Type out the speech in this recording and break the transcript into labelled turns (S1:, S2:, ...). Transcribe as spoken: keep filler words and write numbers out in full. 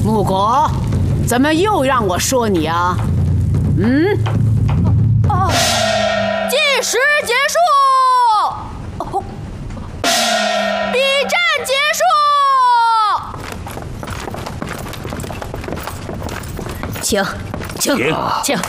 S1: 木果，怎么又让我说你啊？嗯？
S2: 啊！计时结束。哦，比战结束。请，请，请。